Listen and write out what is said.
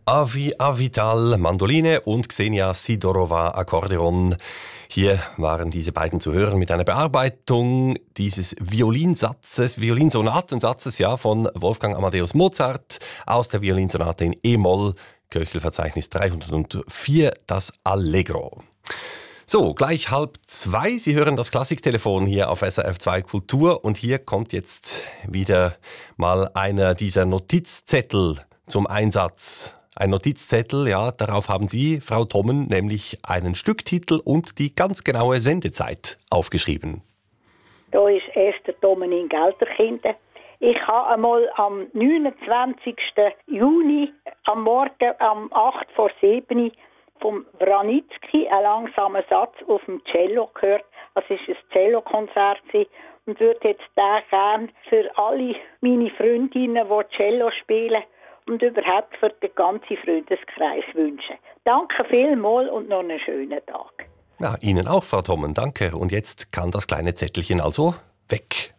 Avi Avital Mandoline und Xenia Sidorova Akkordeon. Hier waren diese beiden zu hören mit einer Bearbeitung dieses Violinsonatensatzes von Wolfgang Amadeus Mozart aus der Violinsonate in E-Moll, Köchelverzeichnis 304, das Allegro. So, gleich 1:30. Sie hören das Klassiktelefon hier auf SRF 2 Kultur und hier kommt jetzt wieder mal einer dieser Notizzettel zum Einsatz. Ein Notizzettel, ja, darauf haben Sie, Frau Thommen, nämlich einen Stücktitel und die ganz genaue Sendezeit aufgeschrieben. Da ist Esther Thommen in Gelterkinden. Ich habe einmal am 29. Juni am Morgen um 6:08 vom Branitzky einen langsamen Satz auf dem Cello gehört. Das war ein Cellokonzert und würde jetzt den gerne für alle meine Freundinnen, die Cello spielen, und überhaupt für den ganzen Freundeskreis wünschen. Danke vielmals und noch einen schönen Tag. Ja, Ihnen auch, Frau Thommen, danke. Und jetzt kann das kleine Zettelchen also weg.